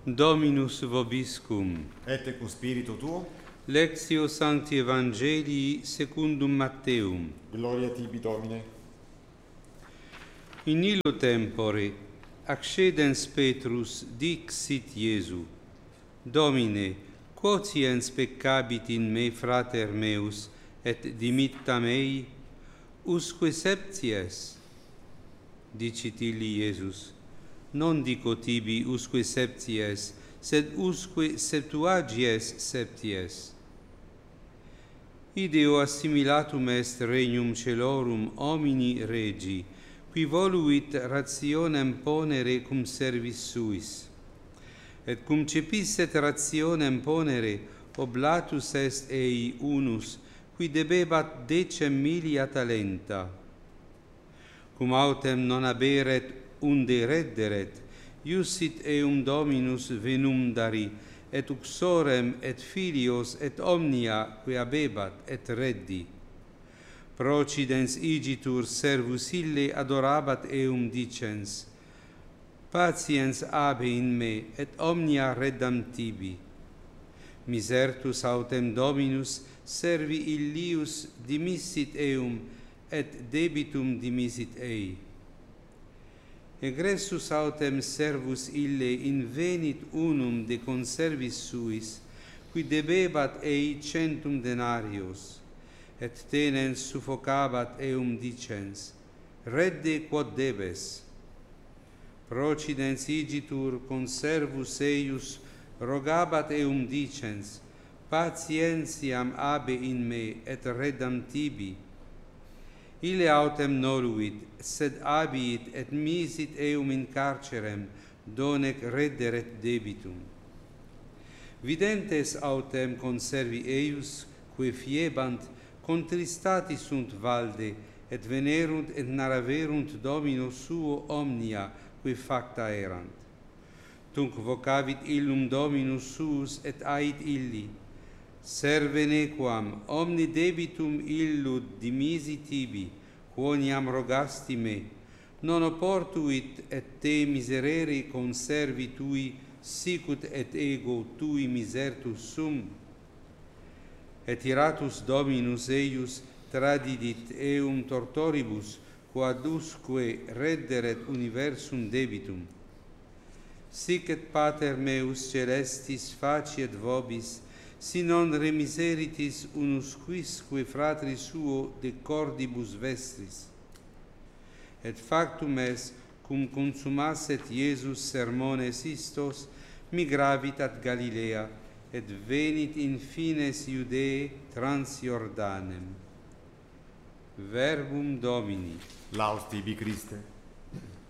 Dominus vobiscum. Et cum spiritu tuo, Lectio Sancti Evangelii secundum Matteum. gloria tibi Domine. In illo tempore accedens Petrus dixit Iesu: Domine, quotiens peccabit in me frater meus et dimitta mei, usque septies? Dicit illi Iesus: non dico tibi usque septies, sed usque septuagies septies. Ideo assimilatum est regnum celorum homini regi, qui voluit rationem ponere cum servis suis. Et cum cepisset rationem ponere, oblatus est ei unus, qui debebat 10.000 talenta. Cum autem non haberet unde redderet, iussit eum Dominus venundari, et uxorem et filios et omnia qui habebat et reddi. Procidens igitur servus ille adorabat eum dicens: Patiens habe in me, et omnia reddam tibi. Misertus autem Dominus servi illius dimissit eum, et debitum dimisit ei. Egressus autem servus ille invenit unum de conservis suis, qui debebat ei 100 denarios, et tenens suffocabat eum dicens: redde quod debes. Procidens igitur conservus eius rogabat eum dicens: patientiam habe in me, et reddam tibi. Ille autem noluit, sed abiit et misit eum in carcerem, donec redderet debitum. Videntes autem conservi eius, que fiebant, contristati sunt valde, et venerunt et naraverunt Domino suo omnia, qui facta erant. Tunc vocavit illum Dominus suus, et ait illi: serve nequam, omni debitum illud dimisi tibi, quoniam rogasti me, non oportuit et te miserere conservi tui, sicut et ego tui misertus sum? Et iratus Dominus eius tradidit eum tortoribus, quod usque redderet universum debitum. Sic et Pater meus celestis faciet vobis, si non remiseritis unus quisque fratri suo de cordibus vestris. Et factum est, cum consumasset Iesus sermones istos, migravit ad Galilea, et venit in fines Iudee trans Jordanem. Verbum Domini. Laus tibi Christe.